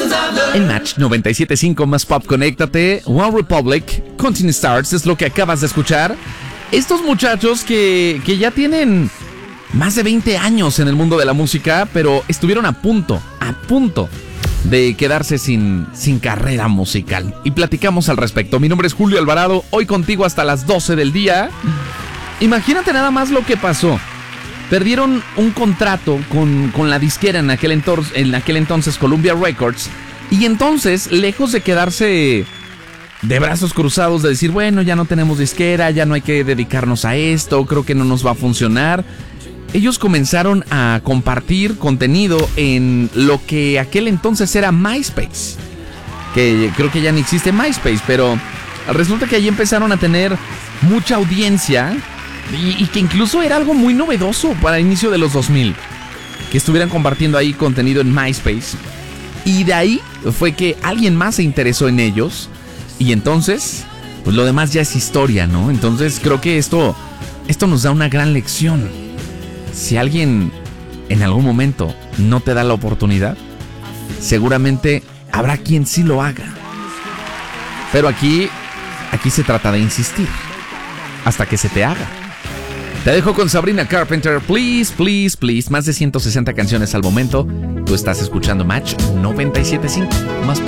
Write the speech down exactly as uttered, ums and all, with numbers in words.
En Match noventa y siete punto cinco más pop, conéctate. One Republic, Continue Stars es lo que acabas de escuchar. Estos muchachos que, que ya tienen más de veinte años en el mundo de la música, pero estuvieron a punto, a punto de quedarse sin, sin carrera musical. Y platicamos al respecto. Mi nombre es Julio Alvarado, hoy contigo hasta las doce del día. Imagínate nada más lo que pasó. Perdieron un contrato con, con la disquera en aquel, entor- en aquel entonces, Columbia Records. Y entonces, lejos de quedarse de brazos cruzados, de decir, bueno, ya no tenemos disquera, ya no hay que dedicarnos a esto, creo que no nos va a funcionar, ellos comenzaron a compartir contenido en lo que aquel entonces era MySpace. Que creo que ya no existe MySpace, pero resulta que allí empezaron a tener mucha audiencia. Y, y que incluso era algo muy novedoso para el inicio de los dos mil, que estuvieran compartiendo ahí contenido en MySpace. Y de ahí fue que alguien más se interesó en ellos. Y entonces, pues lo demás ya es historia, ¿no? Entonces creo que esto, esto nos da una gran lección. Si alguien en algún momento no te da la oportunidad, seguramente habrá quien sí lo haga. Pero aquí, aquí se trata de insistir hasta que se te haga. Te dejo con Sabrina Carpenter, Please, Please, Please. Más de ciento sesenta canciones al momento. Tú estás escuchando Match noventa y siete punto cinco. Más